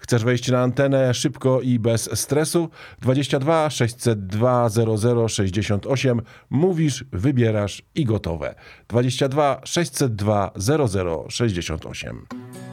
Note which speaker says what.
Speaker 1: Chcesz wejść na antenę szybko i bez stresu? 22 602 0068. Mówisz, wybierasz i gotowe. 22 602 0068.